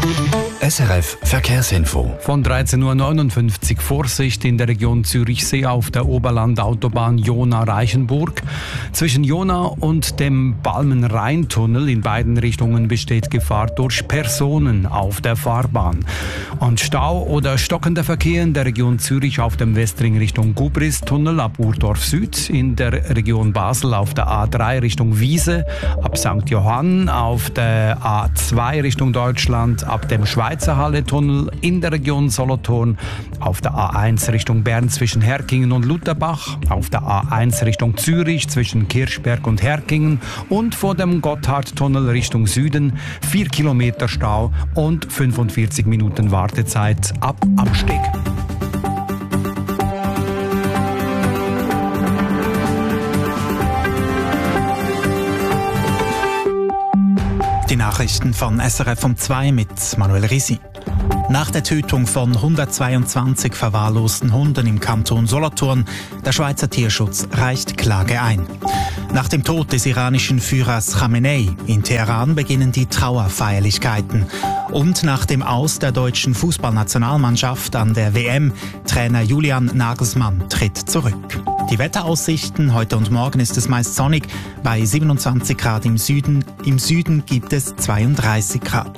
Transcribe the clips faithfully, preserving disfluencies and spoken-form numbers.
S R F Verkehrsinfo. Von dreizehn Uhr neunundfünfzig Vorsicht in der Region Zürichsee auf der Oberland-Autobahn Jona-Reichenburg. Zwischen Jona und dem Balmen-Rhein-Tunnel in beiden Richtungen besteht Gefahr durch Personen auf der Fahrbahn. Und Stau oder stockender Verkehr in der Region Zürich auf dem Westring Richtung Gubris-Tunnel ab Urdorf Süd, in der Region Basel auf der A drei Richtung Wiese, ab Sankt Johann, auf der A zwei Richtung Deutschland, ab dem Schweizer Halle-Tunnel in der Region Solothurn, auf der A eins Richtung Bern zwischen Herkingen und Lutherbach, auf der A eins Richtung Zürich zwischen Kirchberg und Herkingen und vor dem Gotthardtunnel Richtung Süden vier Kilometer Stau und fünfundvierzig Minuten Wartezeit ab Amsteg. Die Nachrichten von S R F um zwei mit Manuel Risi. Nach der Tötung von hundertzweiundzwanzig verwahrlosten Hunden im Kanton Solothurn, der Schweizer Tierschutz reicht Klage ein. Nach dem Tod des iranischen Führers Khamenei in Teheran beginnen die Trauerfeierlichkeiten. Und nach dem Aus der deutschen Fußballnationalmannschaft an der W M, Trainer Julian Nagelsmann tritt zurück. Die Wetteraussichten: heute und morgen ist es meist sonnig, bei siebenundzwanzig Grad im Süden. Im Süden gibt es zweiunddreißig Grad.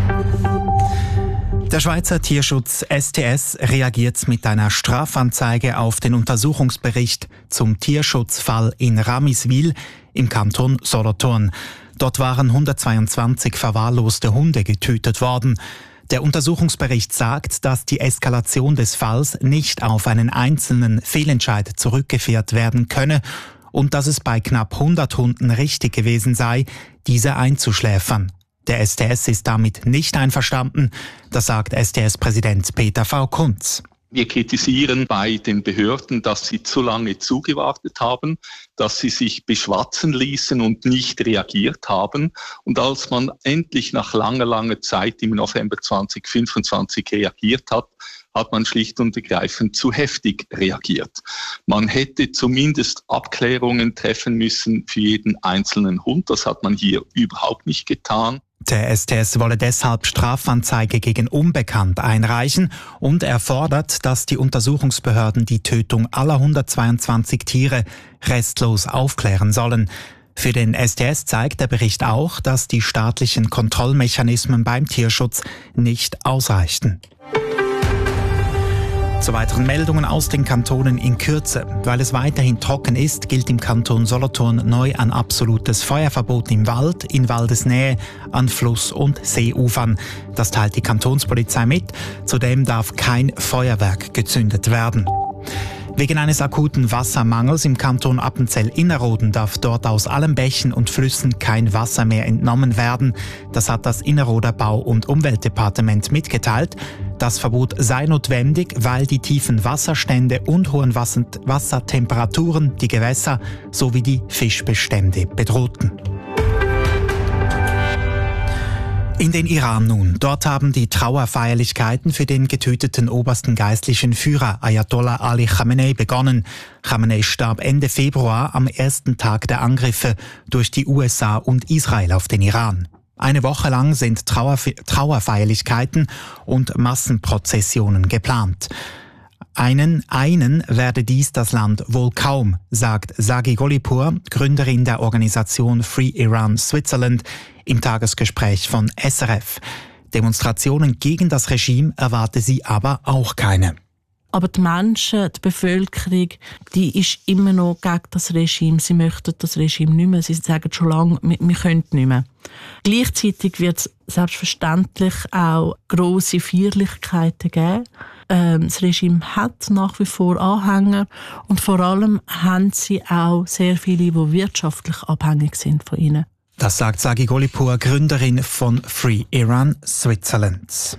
Der Schweizer Tierschutz S T S reagiert mit einer Strafanzeige auf den Untersuchungsbericht zum Tierschutzfall in Ramiswil im Kanton Solothurn. Dort waren hundertzweiundzwanzig verwahrloste Hunde getötet worden. Der Untersuchungsbericht sagt, dass die Eskalation des Falls nicht auf einen einzelnen Fehlentscheid zurückgeführt werden könne und dass es bei knapp hundert Hunden richtig gewesen sei, diese einzuschläfern. Der S T S ist damit nicht einverstanden, das sagt S T S-Präsident Peter V. Kunz. Wir kritisieren bei den Behörden, dass sie zu lange zugewartet haben, dass sie sich beschwatzen ließen und nicht reagiert haben. Und als man endlich nach langer, langer Zeit im November zweitausendfünfundzwanzig reagiert hat, hat man schlicht und ergreifend zu heftig reagiert. Man hätte zumindest Abklärungen treffen müssen für jeden einzelnen Hund. Das hat man hier überhaupt nicht getan. Der S T S wolle deshalb Strafanzeige gegen Unbekannt einreichen und er fordert, dass die Untersuchungsbehörden die Tötung aller hundertzweiundzwanzig Tiere restlos aufklären sollen. Für den S T S zeigt der Bericht auch, dass die staatlichen Kontrollmechanismen beim Tierschutz nicht ausreichten. Zu weiteren Meldungen aus den Kantonen in Kürze. Weil es weiterhin trocken ist, gilt im Kanton Solothurn neu ein absolutes Feuerverbot im Wald, in Waldesnähe, an Fluss- und Seeufern. Das teilt die Kantonspolizei mit. Zudem darf kein Feuerwerk gezündet werden. Wegen eines akuten Wassermangels im Kanton Appenzell-Innerrhoden darf dort aus allen Bächen und Flüssen kein Wasser mehr entnommen werden. Das hat das Innerrhoder Bau- und Umweltdepartement mitgeteilt. Das Verbot sei notwendig, weil die tiefen Wasserstände und hohen Wassertemperaturen die Gewässer sowie die Fischbestände bedrohten. In den Iran nun. Dort haben die Trauerfeierlichkeiten für den getöteten obersten geistlichen Führer Ayatollah Ali Khamenei begonnen. Khamenei starb Ende Februar am ersten Tag der Angriffe durch die U S A und Israel auf den Iran. Eine Woche lang sind Trauerfe- Trauerfeierlichkeiten und Massenprozessionen geplant. Einen, einen werde dies das Land wohl kaum, sagt Sagi Golipur, Gründerin der Organisation Free Iran Switzerland, im Tagesgespräch von S R F. Demonstrationen gegen das Regime erwarte sie aber auch keine. Aber die Menschen, die Bevölkerung, die ist immer noch gegen das Regime. Sie möchten das Regime nicht mehr. Sie sagen schon lange, wir, wir können nicht mehr. Gleichzeitig wird es selbstverständlich auch grosse Feierlichkeiten geben. Ähm, das Regime hat nach wie vor Anhänger und vor allem haben sie auch sehr viele, die wirtschaftlich abhängig sind von ihnen. Das sagt Sagi Golipur, Gründerin von Free Iran Switzerland.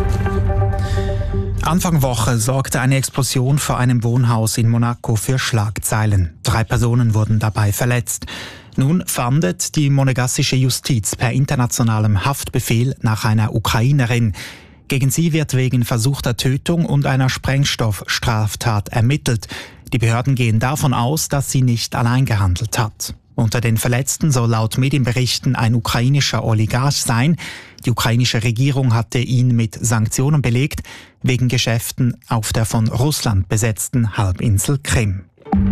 Anfang Woche sorgte eine Explosion vor einem Wohnhaus in Monaco für Schlagzeilen. Drei Personen wurden dabei verletzt. Nun fahndet die monegassische Justiz per internationalem Haftbefehl nach einer Ukrainerin. Gegen sie wird wegen versuchter Tötung und einer Sprengstoffstraftat ermittelt. Die Behörden gehen davon aus, dass sie nicht allein gehandelt hat. Unter den Verletzten soll laut Medienberichten ein ukrainischer Oligarch sein. Die ukrainische Regierung hatte ihn mit Sanktionen belegt, wegen Geschäften auf der von Russland besetzten Halbinsel Krim.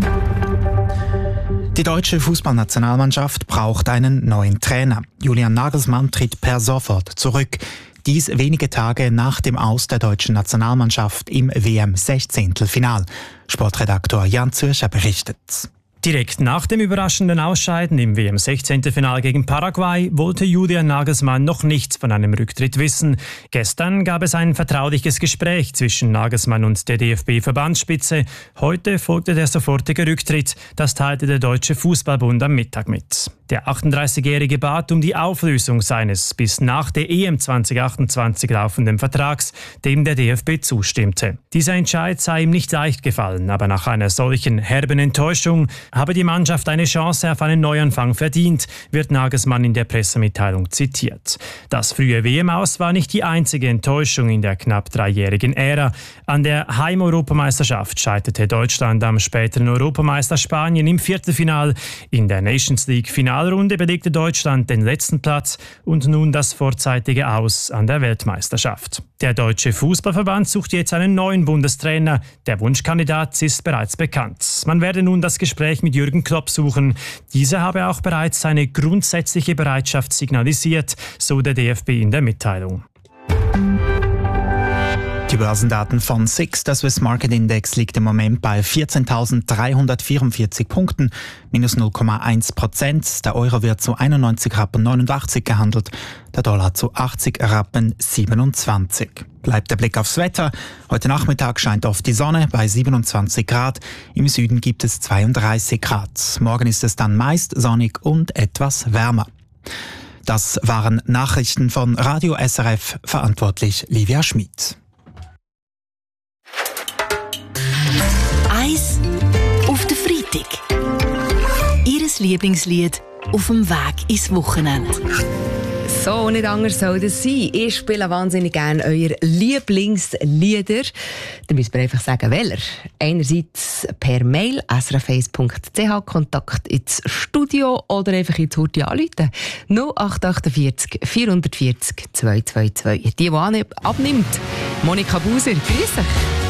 Die deutsche Fußballnationalmannschaft braucht einen neuen Trainer. Julian Nagelsmann tritt per sofort zurück. Dies wenige Tage nach dem Aus der deutschen Nationalmannschaft im W M-Sechzehntelfinal. Sportredaktor Jan Zürcher berichtet. Direkt nach dem überraschenden Ausscheiden im W M-Sechzehntelfinal gegen Paraguay wollte Julian Nagelsmann noch nichts von einem Rücktritt wissen. Gestern gab es ein vertrauliches Gespräch zwischen Nagelsmann und der D F B-Verbandsspitze. Heute folgte der sofortige Rücktritt. Das teilte der Deutsche Fußballbund am Mittag mit. Der achtunddreißigjährige bat um die Auflösung seines bis nach der E M zwanzig achtundzwanzig laufenden Vertrags, dem der D F B zustimmte. Dieser Entscheid sei ihm nicht leicht gefallen, aber nach einer solchen herben Enttäuschung habe die Mannschaft eine Chance auf einen Neuanfang verdient, wird Nagelsmann in der Pressemitteilung zitiert. Das frühe W M-Aus war nicht die einzige Enttäuschung in der knapp dreijährigen Ära. An der Heim-Europameisterschaft scheiterte Deutschland am späteren Europameister Spanien im Viertelfinal. In der Nations League-Finalrunde belegte Deutschland den letzten Platz und nun das vorzeitige Aus an der Weltmeisterschaft. Der Deutsche Fußballverband sucht jetzt einen neuen Bundestrainer. Der Wunschkandidat ist bereits bekannt. Man werde nun das Gespräch mit Jürgen Klopp suchen. Dieser habe auch bereits seine grundsätzliche Bereitschaft signalisiert, so der D F B in der Mitteilung. Die Börsendaten von S I X, der Swiss Market Index, liegt im Moment bei vierzehntausenddreihundertvierundvierzig Punkten, minus null Komma eins Prozent. Der Euro wird zu einundneunzig Rappen neunundachtzig gehandelt, der Dollar zu achtzig Rappen siebenundzwanzig. Bleibt der Blick aufs Wetter. Heute Nachmittag scheint oft die Sonne bei siebenundzwanzig Grad. Im Süden gibt es zweiunddreißig Grad. Morgen ist es dann meist sonnig und etwas wärmer. Das waren Nachrichten von Radio S R F, verantwortlich Livia Schmid. Eis auf den Freitag. Ihres Lieblingslied auf dem Weg ins Wochenende. So, nicht anders soll das sein. Ich spiele wahnsinnig gerne eure Lieblingslieder. Da müsst ihr einfach sagen, welcher. Einerseits per Mail s r f eins punkt c h, Kontakt ins Studio oder einfach ins Hurti anrufen. null acht achtundvierzig vierhundertvierzig zweihundertzweiundzwanzig. Die, die abnimmt, Monika Buser, grüß dich.